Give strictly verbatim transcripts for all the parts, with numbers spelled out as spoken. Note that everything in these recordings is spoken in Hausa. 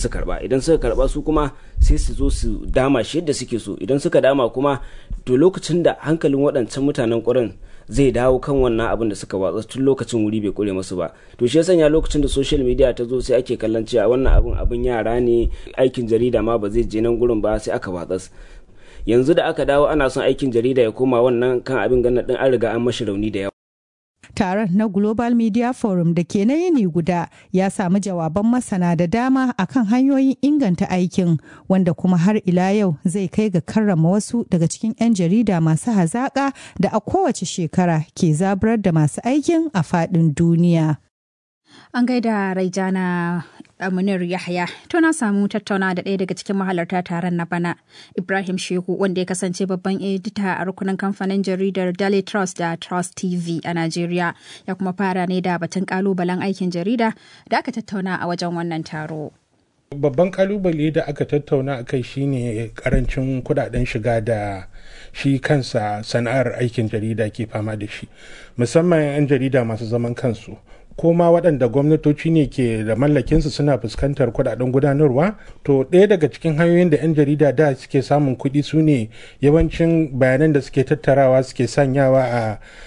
su karba, idan suka karba su kuma sai su zo su dama shi yadda suke so, idan suka dama kuma to lokacin da hankalin waɗancan mutanen ƙurin zai dawo kan wannan abin da suka watsa tun lokacin wuri bai kure masu ba. To shi ya sanya lokacin da social media ta zo sai ake kallon cewa wannan abin abin yara ne, aikin jarida ma ba zai je nan gurin ba, sai aka watsa. Yanzu da aka dawo ana son aikin jarida ya koma wannan kan abin ganin din an riga an mashi rauni da yawa. Taron na Global Media Forum da ke na yini guda ya samu jawaban masana da dama akan hanyoyin inganta aikin, wanda kuma har ila yau zai kai ga karrama wasu daga cikin 'yan jarida masu hazaƙa da a kowace shekara ke zaburar da masu aikin a faɗin duniya. An gaida Raijana Munir Yahya. To na samu tattauna da ɗaya daga cikin mahalarta taron na bana, Ibrahim Shehu, wanda ya kasance babban edita a rukunin kamfanin jaridar Daily Trust da Trust T V a Najeriya. Ya kuma fara ne da batun kalubalen aikin jarida da aka tattauna a wajen wannan taro. Babban kalubale da aka tattauna a kai shine karancin kudaden shiga da shi kansa sana'ar aikin jarida ke fama da shi, musamman 'yan jarida masu zaman kansu. Ko ma waɗanda gwamnatoci ne ke da mallakinsu suna fuskantar kuɗaɗen gudanarwa. To ɗaya daga cikin hanyoyin da 'yan jarida da suke samun kuɗi su ne yawancin bayanan da suke tattarawa suke sanyawa a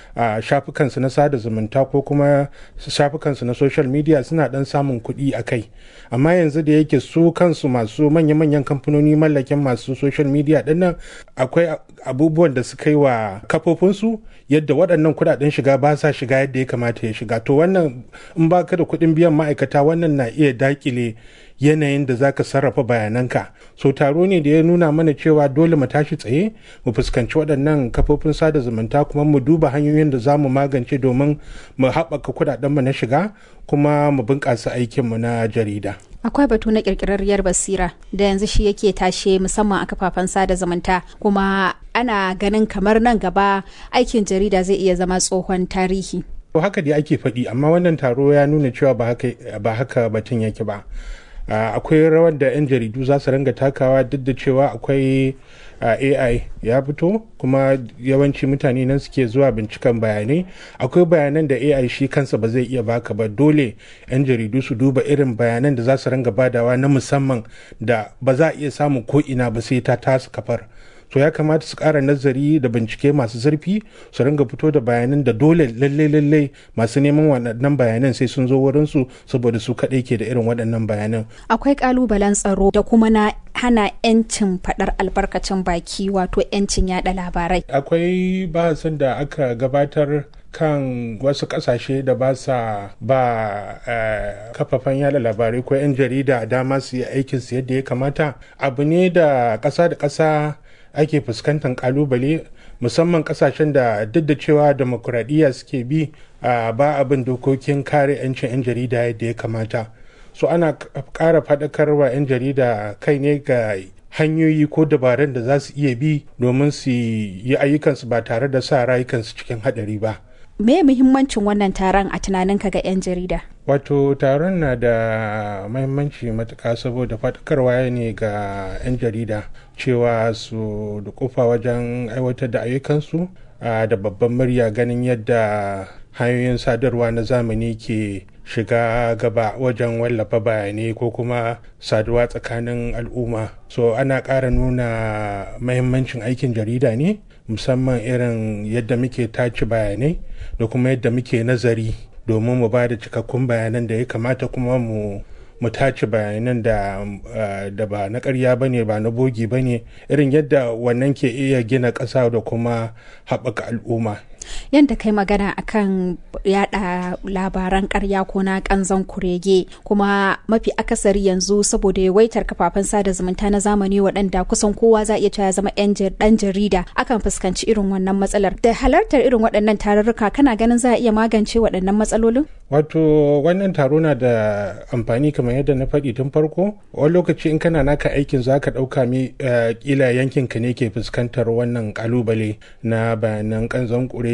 a shafukansu na sada zumunta ko kuma shafukansu na social media, suna dan samun kuɗi a kai. Amma yanzu da yake su kansu masu manya-manyan kamfanoni mallakin masu social media dinnan, akwai abubuwan da suka yi wa kafofinsu yadda waɗannan kuɗaɗen shiga ba sa shiga yadda ya kamata ya shiga. To wannan in ba ka da kuɗin biyan ma'aikata, wannan na iya dakile yanayin da za ka sarrafa bayananka. So taro ne da ya nuna mana cewa dole mu tashi tsaye mu fuskanci waɗannan kafofin sada zumunta, kuma mu duba hanyoyin da za mu magance domin mu haɓaka kuɗaɗenmu na shiga kuma mu bunƙasa aikinmu na jarida. Akwai batu na ƙirƙirarriyar basira da yanzu shi yake tashe musamman a kafafen sada zumunta, kuma ana ganin kamar nan gaba aikin jarida zai iya zama tsohon tarihi. Haka dai ake faɗi, amma wannan taro ya nuna cewa ba haka batun yake ba. Uh, akwai rawar da 'yan jaridu za su ringa takawa, duk da cewa akwai uh, A I ya fito, kuma yawanci mutane nan suke zuwa binciken bayanai. Akwai bayanan da A I shi kansa ba zai iya baka ba, dole 'yan jaridu su duba irin bayanan da za su ringa badawa na musamman da ba za a iya samun ko ina ba sai ta tasu kafar. So ya kamata su ƙara nazari da bincike masu zurfi, su ringa fito da bayanan da dole lalle lalle masu neman waɗannan bayanan sai sun zo wurin su, saboda su kaɗai ke da irin waɗannan bayanan. Akwai ƙalubalen tsaro da kuma na hana 'yancin faɗar albarkacin baki, wato 'yancin yaɗa labarai. Akwai bahasin da aka gabatar kan wasu kasashe da ba sa ba uh, kafafen yada labarai ko 'yan jarida dama su yi aikin su yadda ya kamata. Abu ne da ƙasa da ƙasa ake fuskantar kalubale, musamman kasashen da duk da cewa demokuraɗiyya suke bi uh, ba abin dokokin kare 'yancin 'yan jarida yadda ya kamata. So ana ƙara faɗakarwa 'yan jarida kai ne ga hanyoyi ko dabarun da za su iya bi domin su yi ayyukansu ba tare da sa rayukansu cikin haɗari ba. Me muhimmancin wannan taron a tunaninka ga 'yan jarida? Wato taron na da muhimmanci matuƙa, saboda faɗakarwa ne ga 'yan jarida cewa su dukufa wajen aiwatar da ayyukansu da babban murya, ganin yadda hanyoyin sadarwa na zamani ke shiga gaba wajen wallafa bayanai ko kuma saduwa tsakanin al'umma. So ana ƙara nuna muhimmancin aikin jarida ne, musamman irin yadda muke tace bayanai da kuma yadda muke nazari domin mu ba da cikakkun bayanan da ya kamata, kuma mu mu tace bayanan da da ba na ƙarya bane ba na bogi bane, irin yadda wannan ke iya gina ƙasa da kuma haɓaka al'umma. Yadda kai magana akan yada labaran karya ko na kanzon kurege, kuma mafi akasari yanzu saboda yawaitar kafafen sada zumunta na zamani waɗanda kusan kowa za iya cewa zama ɗan jarida, akan fuskanci irin wannan matsalar. Da halartar irin waɗannan tarurruka, kana ganin za a iya magance waɗannan matsalolin? Wato wannan taro na da amfani kamar yadda na faɗi tun farko. Wani lokaci in kana naka aikin za ka ɗauka mi kila yankinka ne ke fuskantar wannan kalubale na bayanan kanzon kurege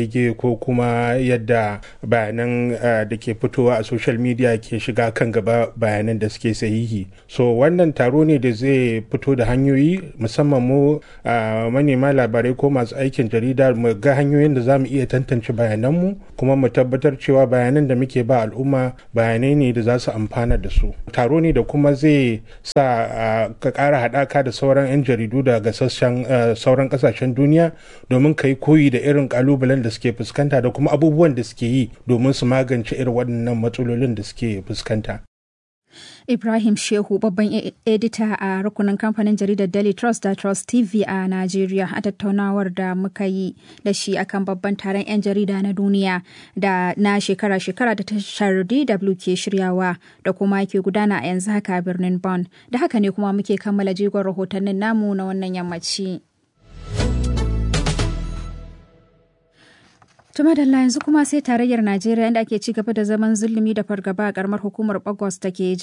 kurege ko kuma yadda bayanan da ke fitowa a social media ke shiga kan gaba bayanan da suke sahihi. So wannan taro ne da zai fito da hanyoyi, musamman mu manema labarai ko masu aikin jarida, mu ga hanyoyin da za mu iya tantance bayananmu kuma mu tabbatar cewa bayanan da muke ba al'umma bayanai ne da za su amfana da su. Taro ne da kuma zai sa ka ƙara haɗaka da sauran 'yan jaridu daga sassan sauran ƙasashen duniya domin ka yi koyi da irin ƙalubalen da suke fuskanta da kuma abubuwan da suke yi domin su magance irin waɗannan matsalolin da suke fuskanta. Ibrahim Shehu, babban edita a rukunin kamfanin jaridar Daily Trust da Trust T V a Najeriya, a tattaunawar da muka yi da shi akan babban taron 'yan jarida na duniya da na shekara-shekara da tashar D W ke shiryawa da kuma ke gudana a yanzu haka a birnin Bonn. Da haka ne kuma muke kammala jigon rahotannin namu na wannan yammaci. Tuma da yanzu kuma sai tarayyar Najeriya inda ake ci gaba da zaman zulumi da fargaba a karamar hukumar Bokos da ke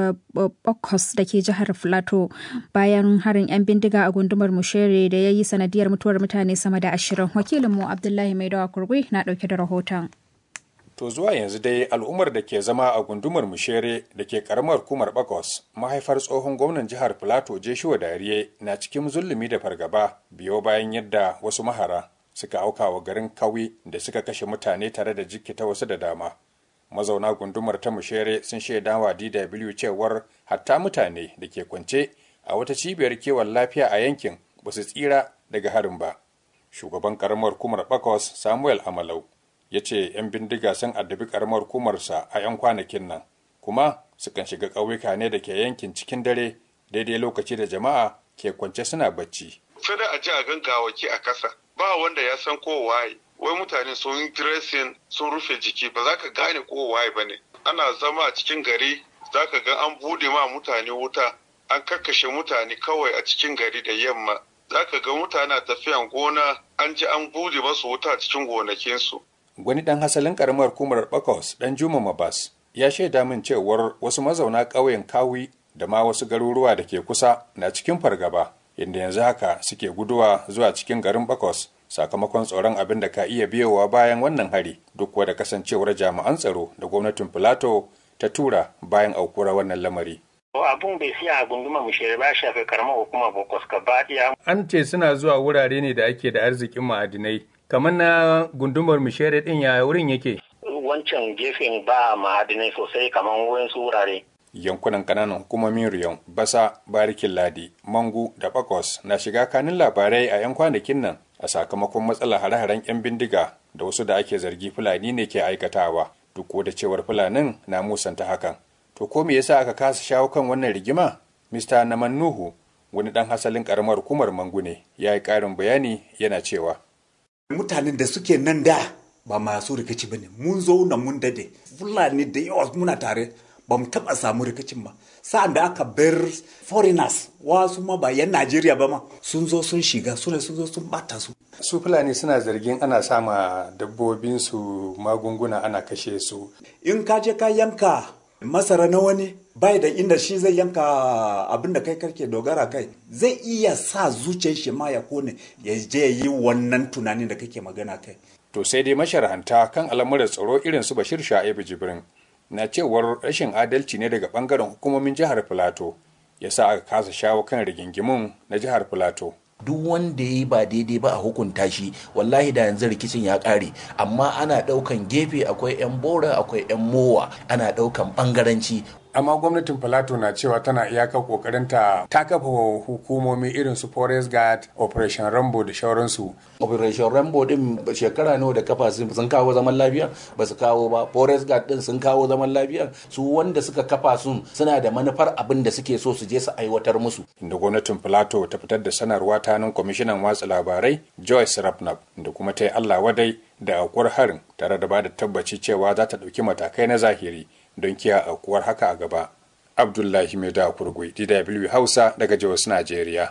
jihar Filato bayan harin 'yan bindiga a gundumar Mushere da ya yi sanadiyar mutuwar mutane sama da ashirin. Wakilinmu Abdullahi Maidawa Kurgui na ɗauke da rahoton. To zuwa yanzu dai al'ummar da ke zama a gundumar Mushere da ke karamar hukumar Bokos, mahaifar tsohon gwamnan jihar Filato Jeshuwa Dariye, na cikin zulumi da fargaba biyo bayan yadda wasu mahara suka auka wa garin Kawi da suka kashe mutane tare da jikkita wasu da dama. Mazauna gundumar ta Mushere sun shaidawa D W cewar hatta mutane da ke kwance a wata cibiyar kiwon lafiya a yankin ba su tsira daga harin ba. Shugaban karamar hukumar Bokos Samuel Amalau ya ce 'yan bindiga sun addabi karamar hukumarsa a 'yan kwanakin nan, kuma sukan shiga ƙauyuka ne da ke yankin cikin dare daidai lokaci da jama'a ke kwance suna bacci. Sai da a ji a gangawaki a kasa, ba wanda ya san ko waye, wai mutane sun yi dressing sun rufe jiki, ba za ka gane ko waye ba ne. Ana zama a cikin gari, za ka ga an bude ma mutane wuta, an kakkashe mutane kawai a cikin gari da yamma. Za ka ga mutane a tafiyan gona, an ji an bude masu wuta a cikin gonakinsu. Gwani ɗan hasalin ƙaramar hukumar Bokos, ɗan Juma Mabas, ya shaida min cewar wasu mazauna ƙauyen Kawi da ma wasu garuruwa da ke kusa na cikin fargaba, inda yanzu haka suke guduwa zuwa cikin garin Bokos sakamakon tsoron abin da ka iya biyowa bayan wannan hari, duk da kasancewar jami'an tsaro da gwamnatin Filato ta tura bayan aukuwar wannan lamari. Abun bai siya a gundumar Mushere ba, shafe karamar hukumar Bokos gaba ɗaya. An ce suna zuwa wurare ne da ake da arzikin ma'adinai, kamar na gundumar Mushere ɗin ya wurin yake? Wancan gefen ba ma'adinai sosai kamar wurin su wurare. Yankunan kananan hukumomin Riyon, Basa, Barikin Ladi, Mangu da Bokos na shiga kanin labarai a 'yan kwanakin nan a sakamakon matsalar hare-haren 'yan bindiga da wasu da ake zargi Fulani ne ke aikatawa, duk da cewar Fulanin na musanta hakan. To ko me yasa aka kasa shawo kan wannan rigima? Mister Naman Nuhu, wani dan hasalin karamar hukumar Mangu ne, ya yi karin bayani yana cewa. Mutanen da suke nan da ba masu rikici bane, mun zo na mun dade, Fulani da yawa muna tare. Ba mu taɓa samu rikicin ba. Sa'an da aka bar foreigners, wasu ma ba 'yan Najeriya ba ma, sun zo sun shiga, su ne sun zo sun bata su. Su Fulani suna zargin ana sama dabbobinsu magunguna ana kashe su. In ka je ka yanka masara na wani, bai da inda shi zai yanka abin da kai karke dogara kai, zai iya sa zuciyar shi ma ya kone ya je yi wannan tunanin da kake magana kai. To sai dai masharhanta kan al'amuran tsaro irin su Bashir Sha'ibu Jibrin na cewar rashin adalci ne daga bangaren hukumomin jihar Filato ya sa aka kasa shawo kan rigingimun na jihar Filato. Duk wanda ya yi ba daidai ba a hukunta shi, wallahi da yanzu rikicin ya kare, amma ana daukan gefe, akwai 'yan bora akwai 'yan mowa, ana daukan bangaranci. Amma gwamnatin Filato na cewa tana iyaka kokarinta ta kafa hukumomi irin su Forest Guard, Operation Rambo da shauransu. Operation Rambo din shekara nawa da kafa sun kawo zaman lafiya? Ba su kawo ba. Forest Guard din sun kawo zaman lafiya? Su wanda suka kafa sun suna da manufar abin da suke so su je su aiwatar musu. Inda gwamnatin Filato ta fitar da sanarwa ta nan kwamishinan watsa labarai Joyce Rapnap da kuma ta yi Allah wadai da aukuwar harin tare da ba da tabbaci cewa za ta ɗauki matakai na zahiri don kiya aukuwar haka a gaba. Abdullahi Maida Kurgui, D W Hausa daga Jos, Najeriya.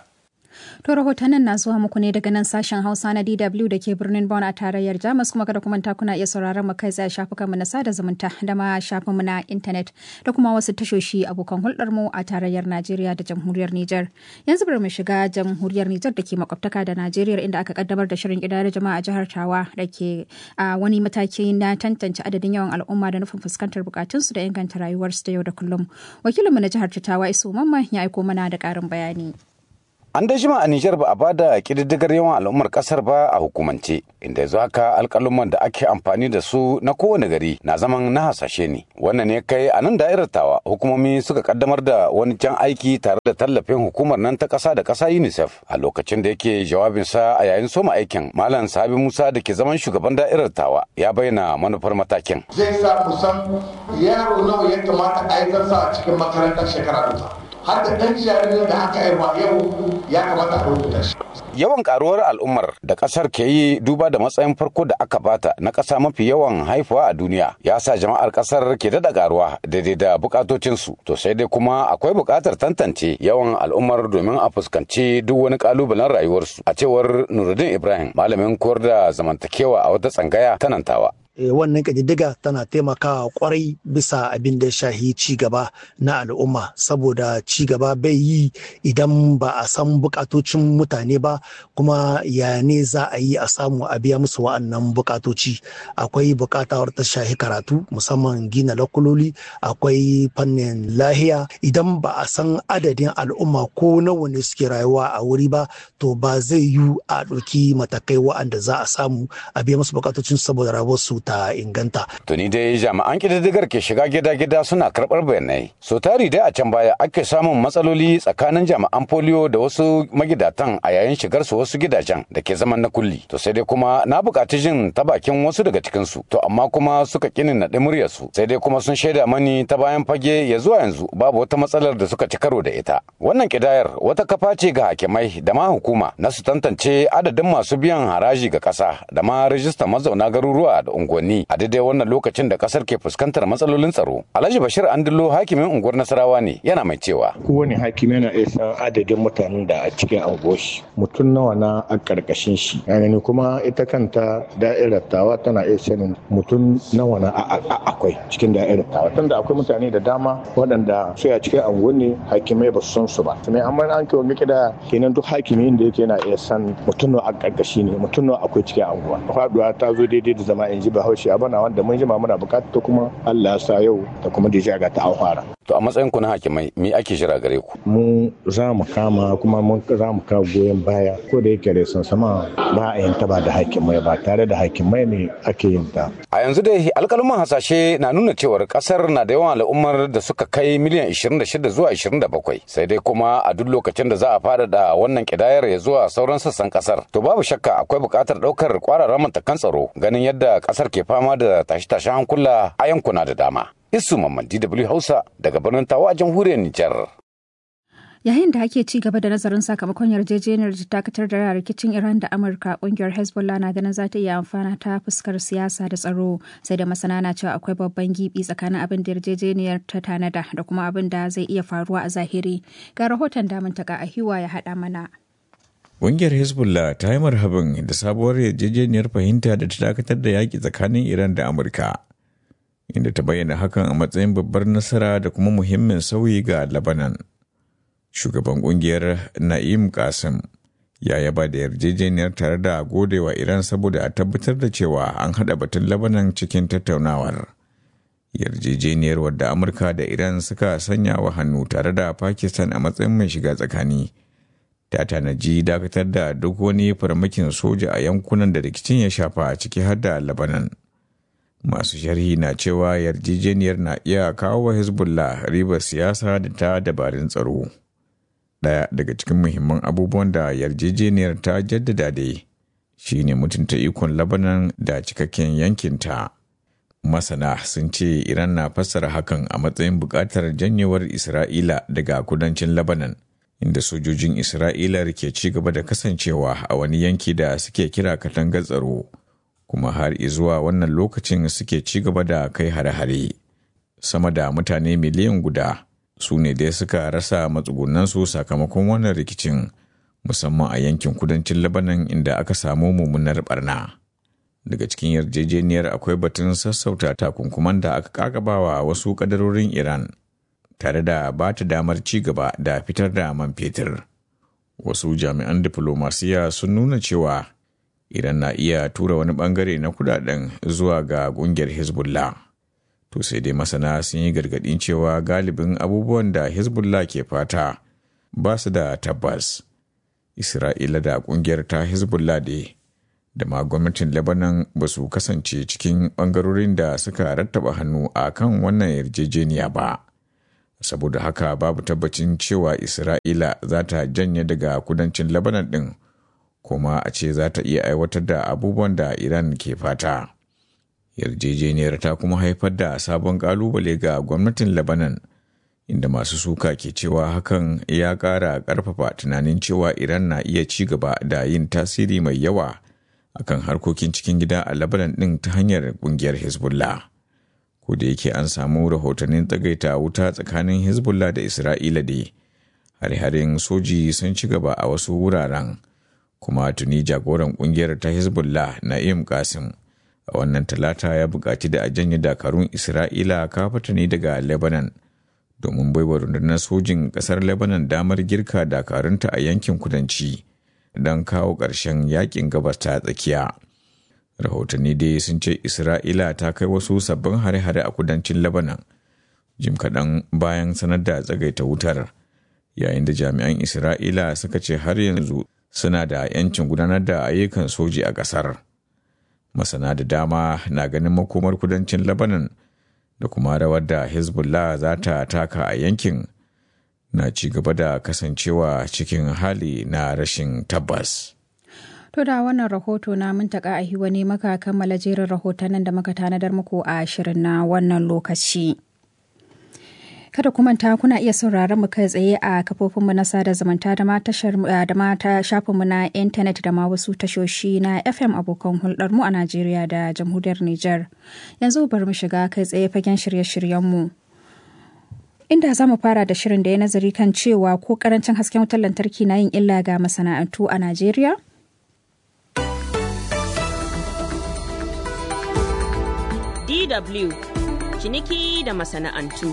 To rahotannin na zuwa muku ne daga nan sashen Hausa na D W da ke birnin Bonn a tarayyar Jamus, kuma kada ku manta kuna iya sauraron mu kai tsaye shafukanmu na sada zumunta da ma shafinmu na intanet da kuma wasu tashoshi abokan hulɗar mu a tarayyar Najeriya da jamhuriyar Nijar. Yanzu bari mu shiga jamhuriyar Nijar da ke makwabtaka da Najeriya, inda aka kaddamar da shirin ƙidayar jama'a a jihar Tawa da ke a wani mataki na tantance adadin yawan al'umma da nufin fuskantar bukatunsu da inganta rayuwarsu da yau da kullum. Wakilinmu na jihar Tawa Isu Mamman ya aiko mana da ƙarin bayani. An da jima a Nijar ba a bada ƙididdigar yawan al'ummar ƙasar ba a hukumance, inda yanzu haka alƙaluman da ake amfani da su na kowane gari na zaman na hasashe ne. Wannan ne kai a nan da'irar Tawa hukumomi suka kaddamar da wani jan aiki tare da tallafin hukumar nan ta ƙasa da ƙasa UNICEF. A lokacin da yake jawabinsa a yayin soma aikin, Malam Sabi Musa da ke zaman shugaban da'irar Tawa ya bayyana manufar matakin. Zai sa mu san yaro nawa ya kamata a yi a cikin makarantar shekara duka. Har da ɗan jaririn da aka haifa yau ya kamata a rubuta shi. Yawan karuwar al'ummar da ƙasar ke yi duba da matsayin farko da aka bata na ƙasa mafi yawan haifuwa a duniya ya sa jama'ar ƙasar ke daɗa karuwa daidai da bukatocinsu. To sai dai kuma akwai buƙatar tantance yawan al'ummar domin a fuskanci duk wani ƙalubalen rayuwarsu. A cewar Nuruddin Ibrahim, malamin koyar da zamantakewa a wata tsangaya ta nan Tawa. Wannan ƙididdiga tana taimakawa kwarai bisa abin da shahi ci gaba na al'umma, saboda ci gaba bai yi idan ba a san bukatocin mutane ba, kuma ya ne za a yi a samu a biya musu wa'annan bukatoci. Akwai bukatawar ta shahi karatu, musamman gina lakuloli, akwai fannin lahiya. Idan ba a san adadin al'umma ko nawa ne suke rayuwa a wuri ba, to ba zai yi a ɗauki matakai wa'anda za a samu a biya musu bukatocin saboda rayuwarsu ta inganta. Tuni dai jami'an ƙididdigar ke shiga gida-gida suna karɓar bayanai. So tari dai a can baya ake samun matsaloli tsakanin jami'an polio da wasu magidatan a yayin shigar su wasu gidajen da ke zaman na kulli. To sai dai kuma na buƙaci jin ta bakin wasu daga cikin su. To amma kuma suka kinin naɗi muryar su. Sai dai kuma sun shaida mani ta bayan fage ya zuwa yanzu babu wata matsalar da suka ci karo da ita. Wannan ƙidayar wata kafa ce ga hakimai da ma hukuma na su tantance adadin masu biyan haraji ga ƙasa da ma rijistar mazauna garuruwa da unguwanni a daidai wannan lokacin da kasar ke fuskantar matsalolin tsaro. Alhaji Bashir Andillo hakimin unguwar Nasarawa ne, yana mai cewa kowane hakimi yana iya san adadin mutanen da a cikin unguwar shi, mutum nawa na a karkashin shi, yani kuma ita kanta da'irar Tawa tana iya sanin mutum nawa na akwai cikin da'irar Tawa, tunda akwai mutane da dama waɗanda sai a cikin unguwanni hakimai ba su san su ba. Sai amma an kai wani kida kenan duk hakimin da yake yana iya san mutum nawa a karkashi ne, mutum nawa akwai cikin unguwa. Faduwa ta zo daidai da zama in ji ba haushi abana wanda mun jima muna bukata, kuma Allah ya sa yau da kuma da ga ta fara. To a matsayin ku na hakimai me ake jira gare ku? Mu za mu kama kuma mun za mu kawo goyon baya, ko da yake resan sama ba a yin ta ba da hakimai ba, tare da hakimai ne ake yin ta. A yanzu dai alƙaluman hasashe na nuna cewar kasar na da yawan al'ummar da suka kai miliyan ishirin da shida zuwa ishirin da bakwai. Sai dai kuma a duk lokacin da za a fara da wannan kidayar ya zuwa sauran sassan kasar, to babu shakka akwai buƙatar ɗaukar ƙwararren matakan tsaro ganin yadda kasar ke fama da tashe-tashen hankula a yankuna da dama. Isu Mamman D W Hausa daga birnin Tawa a jamhuriyar Nijar. Yayin da ake ci gaba da nazarin sakamakon yarjejeniyar da dakatar da rikicin Iran da Amurka, kungiyar Hezbollah na ganin za ta iya amfana ta fuskar siyasa da tsaro, sai da masana na cewa akwai babban gibi tsakanin abin da yarjejeniyar ta tanada da kuma abin da zai iya faruwa a zahiri. Ga rahoton damin taka a hiwa ya haɗa mana. Ƙungiyar Hezbollah ta yi marhaban da sabuwar yarjejeniyar fahimta da ta dakatar da yaƙi tsakanin Iran da Amurka, inda ta bayyana hakan a matsayin babbar nasara da kuma muhimmin sauyi ga Lebanon. Shugaban ƙungiyar Na'im Qasim ya yaba da yarjejeniyar tare da godewa Iran saboda a tabbatar da cewa an haɗa batun Lebanon cikin tattaunawar. Yarjejeniyar wadda Amurka da Iran suka sanya wa hannu tare da Pakistan a matsayin mai shiga tsakani ta tanaji dakatar da duk wani farmakin soja a yankunan da rikicin ya shafa ciki har da Lebanon. Masu sharhi na cewa yarjejeniyar na iya kawo wa Hezbollah ribar siyasa da ta dabarun tsaro. Ɗaya daga cikin muhimman abubuwan da yarjejeniyar ta jaddada dai shi ne mutunta ikon Lebanon da cikakken yankinta. Masana sun ce Iran na fassara hakan a matsayin buƙatar janyewar Isra'ila daga kudancin Lebanon, inda sojojin Isra'ila ke ci gaba da kasancewa a wani yanki da suke kira katangar tsaro, kuma har izuwa wannan lokacin suke ci gaba da kai hare-hare. Sama da mutane miliyan guda su ne dai suka rasa matsugunansu sakamakon wannan rikicin, musamman a yankin kudancin Lebanon inda aka samu mummunar barna. Daga cikin yarjejeniyar akwai batun sassauta takunkuman da aka kakabawa wasu kadarorin Iran, tare da ba ta damar ci gaba da fitar da man fetur. Wasu jami'an diflomasiya sun nuna cewa Iran na iya tura wani bangare na kudaden zuwa ga kungiyar Hezbollah. To sai dai masana sun yi gargadin cewa galibin abubuwan da Hezbollah ke fata ba su da tabbas. Isra'ila da kungiyar ta Hezbollah da da ma gwamnatin Lebanon ba su kasance cikin bangarorin da suka rattaba hannu a kan wannan yarjejeniya ba. Saboda haka babu tabbacin cewa Isra'ila za ta janye daga kudancin Lebanon ɗin, kuma a ce za ta iya aiwatar da abubuwan da Iran ke fata. Yarjejeniyar ta kuma haifar da sabon kalubale ga gwamnatin Lebanon, inda masu suka ke cewa hakan ya ƙara ƙarfafa tunanin cewa Iran na iya ci gaba da yin tasiri mai yawa akan harkokin cikin gida a Lebanon ɗin ta hanyar ƙungiyar Hezbollah. Ko da yake an samu rahotannin tsagaita wuta tsakanin Hezbollah da Isra'ila da hare-haren soji sun ci gaba a wasu wuraren, kuma tuni jagoran ƙungiyar ta Hezbollah Na'im Qasim a wannan talata ya buƙaci da a janye dakarun Isra'ila kafatani daga Lebanon domin baiwa rundunar sojin ƙasar Lebanon damar girka dakarunta a yankin kudanci don kawo ƙarshen yakin gabas ta tsakiya. Rahotanni dai sun ce Isra'ila ta kai wasu sabbin hare-hare a kudancin Lebanon jim kaɗan bayan sanar da tsagaita wutar, yayin da jami'an Isra'ila suka ce har yanzu suna da 'yancin gudanar da ayyukan soji a ƙasar. Masana da dama na ganin makomar kudancin Lebanon da kuma rawar da Hezbollah za ta taka a yankin na ci gaba da kasancewa cikin hali na rashin tabbas. To da wannan rahoto na Muntaka Ahiwa ne maka kammala jerin rahotannin da muka tanadar muku a shirin na wannan lokaci. Kada ku manta kuna iya sauraron mu kai tsaye a kafofinmu na sada zumunta da ma tashar da ma ta shafinmu na intanet da ma wasu tashoshi na F M abokan hulɗar mu a Najeriya da Jamhuriyar Nijar. Yanzu bari mu shiga kai tsaye fagen shirye-shiryen mu. Inda za mu fara da shirin da ya nazari kan cewa ko karancin hasken wutar lantarki na yin illa ga masana'antu a Najeriya? D W ciniki da masana'antu.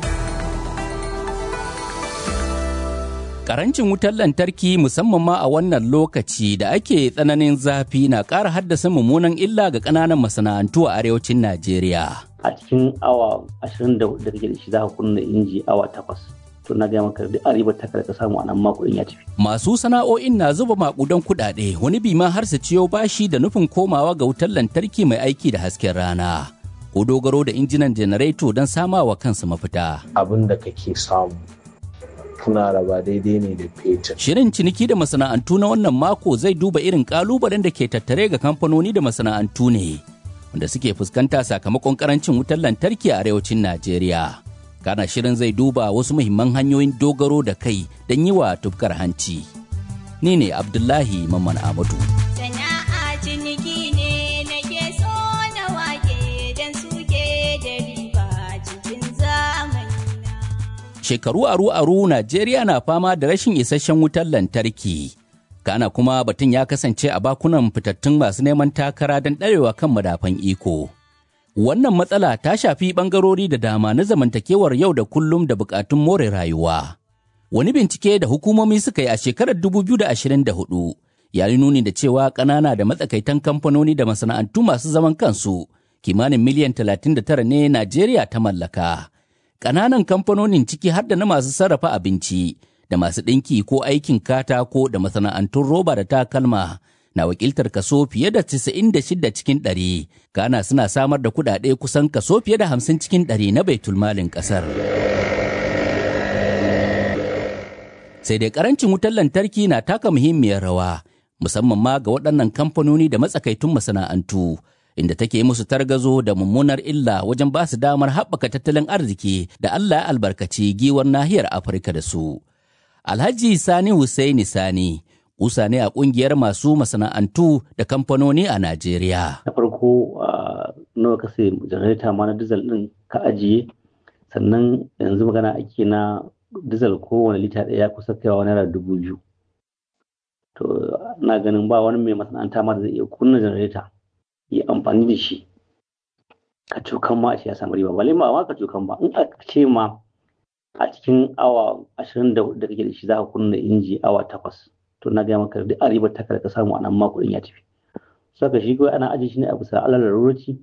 Karancin wutar lantarki musamman ma a wannan lokaci da ake tsananin zafi na ƙara haddasa mummunan illa ga ƙananan masana'antu a arewacin Najeriya. A cikin awa ashirin da hudu da kake da shi za ka kunna inji awa takwas. To na gaya maka duk aribar taka da ka samu a nan mako ya tafi. Masu sana'o'in na zuba makudan kuɗaɗe wani bima har su ciyo bashi da nufin komawa ga wutar lantarki mai aiki da hasken rana. Ko dogaro da injinan janareto don samawa kansu mafita. Abin da kake samu kuna raba daidai ne da fetur. Shirin ciniki da masana'antu na wannan mako zai duba irin kalubalen da ke tattare ga kamfanoni da masana'antu ne wanda suke fuskanta sakamakon karancin wutar lantarki a arewacin Najeriya. Kana shirin zai duba wasu muhimman hanyoyin dogaro da kai don yi wa tufkar hanci. Ni ne Abdullahi Mamman Amadu. Sana'a ciniki ne nake so na wake don suke da riba cikin zamani. Shekaru aru-aru Najeriya na fama da rashin isasshen wutar lantarki. Kana kuma batun ya kasance a bakunan fitattun masu neman takara don ɗarewa kan madafan iko. Wannan matsala ta shafi ɓangarori da dama na zamantakewar yau da kullum da buƙatun more rayuwa. Wani bincike da hukumomi suka yi a shekarar dubu biyu da ashirin da hudu ya yi nuni da cewa ƙanana da matsakaitan kamfanoni da masana'antu masu zaman kansu kimanin miliyan talatin da tara ne Najeriya ta mallaka. Ƙananan kamfanonin ciki har da na masu sarrafa abinci da masu ɗinki ko aikin katako da masana'antun roba da takalma na wakiltar kaso fiye da casa'in da shida cikin ɗari, kana suna samar da kuɗaɗe kusan kaso fiye da hamsin cikin ɗari na baitulmalin ƙasar. Sai dai ƙarancin wutar lantarki na taka muhimmiyar rawa, musamman ma ga waɗannan kamfanoni da matsakaitun masana'antu, inda take musu targazo da mummunar illa wajen ba su damar haɓaka tattalin arziki da Allah ya albarkaci giwar nahiyar Afirka da su. Alhaji Sani Hussaini Sani, kusa ne a kungiyar masu masana'antu da kamfanoni a Najeriya. Na farko nawa ka sai janareta ma na dizal din ka ajiye, sannan yanzu magana ake na dizal kowane lita ɗaya kusa kaiwa naira dubu biyu. to na ganin ba wani mai masana'anta ma da zai iya kunna janareta ya amfani da shi ka cokan ma a ce ya samu riba bale ma ka cokan ba in aka ce ma a cikin awa ashirin da hudu da kake da shi za ka kunna inji awa takwas to na gaya maka duk a ribar ta ka samu a nan ma kuɗin ya tafi saka shi kawai ana ajiye shi ne a bisa alal larurci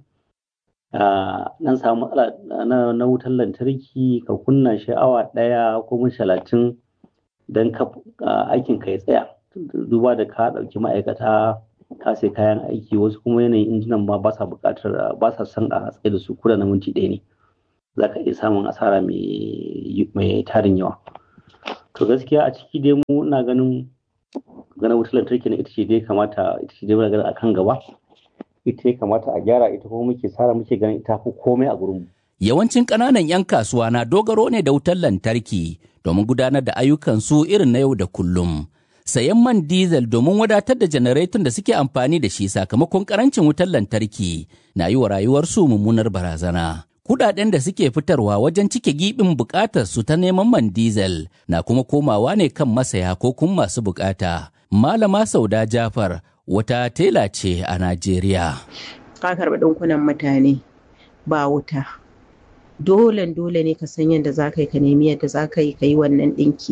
nan samu matsala na wutar lantarki ka kunna shi awa ɗaya ko mun talatin don aikin ka ya tsaya duba da ka ɗauki ma'aikata ka sai kayan aiki wasu kuma yanayin injinan ma ba sa buƙatar ba sa son a tsaye da su kuda na minti ɗaya ne za ka iya samun asara mai tarin yawa to gaskiya a ciki dai mu ina ganin ganin wutar lantarki na ita ce dai kamata ita ce dai muna ganin akan gaba ita ya kamata a gyara ita kuma muke tsara muke ganin ita fi komai a gurin mu. Yawancin ƙananan 'yan kasuwa na dogaro ne da wutar lantarki domin gudanar da ayyukansu irin na yau da kullum. Sayan man diesel domin wadatar da janareton da suke amfani da shi sakamakon ƙarancin wutar lantarki na yi wa rayuwarsu mummunar barazana. Kuɗaɗen da suke fitarwa wajen cike giɓin buƙatar su ta neman man diesel na kuma komawa ne kan masaya ko kuma masu buƙata. Malama Sauda Jafar wata tela ce a Najeriya. Ka karɓi ɗinkunan mutane ba wuta. Dole dole ne ka san yadda za ka yi ka nemi yadda za ka yi ka yi wannan ɗinki.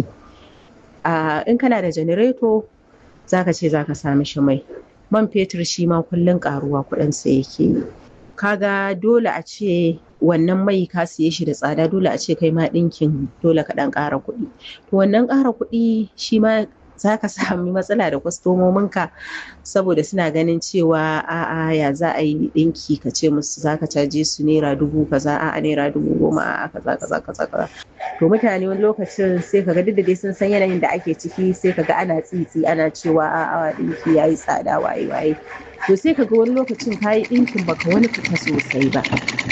In kana da janareto za ka ce za ka sami shi mai. Man fetur shi ma kullum ƙaruwa kuɗinsa yake yi. Kaga dole a ce wannan mai ka siye shi da tsada dole a ce kai ma ɗinkin dole ka ɗan ƙara kuɗi. To wannan ƙara kuɗi shi ma za ka sami matsala da kwastomominka saboda suna ganin cewa a'a ya za a yi ɗinki ka ce musu za ka caje su naira dubu kaza a'a naira dubu goma a'a kaza kaza kaza kaza to mutane wani lokacin sai ka ga duk da dai sun san yanayin da ake ciki sai ka ga ana tsitsi ana cewa a'a ɗinki ya yi tsada waye waye to sai ka ga wani lokacin ka yi ɗinkin baka wani fita sosai ba.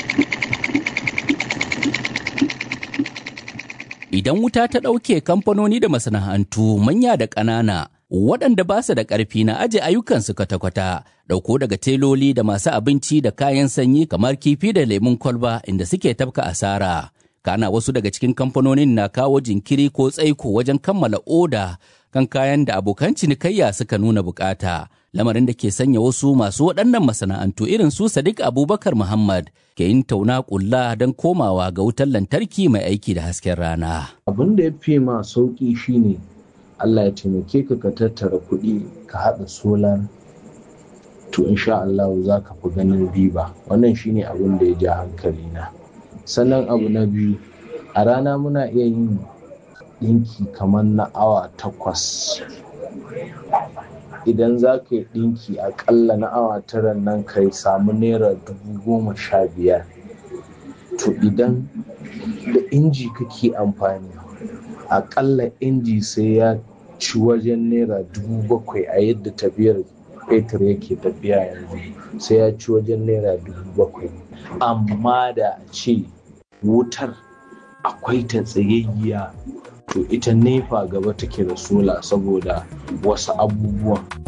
Idan wuta ta ɗauke kamfanoni da masana'antu manya da ƙanana waɗanda ba su da ƙarfi na aje ayyukansu kwata-kwata ɗauko daga teloli da masu abinci da kayan sanyi kamar kifi da lemun kwalba inda suke tafka asara. Kana wasu daga cikin kamfanonin na kawo jinkiri ko tsaiko wajen kammala oda kan kayan da abokan cinikayya suka nuna bukata. Lamarin da ke sanya wasu masu waɗannan masana'antu irin su Sadiq Abubakar Muhammad ke yin tauna ƙulla don komawa ga wutar lantarki mai aiki da hasken rana. Abin da ya fi ma sauƙi shine Allah ya taimake ka ka tattara kuɗi ka haɗa solar to insha Allah za ka fi ganin riba. Wannan shine abin da ya ja hankali na. Sannan abu na biyu a rana muna iya yin ɗinki kamar na awa takwas. Idan za ka yi ɗinki aƙalla na awa tara nan ka samu naira dubu goma sha biyar to idan da inji kake amfani aƙalla inji sai ya ci wajen naira dubu bakwai a yadda tafiyar fetur yake tafiya yanzu sai ya ci wajen naira dubu bakwai amma da a ce wutar akwai ta tsayayya to ita nefa gaba take da sola saboda wasu abubuwan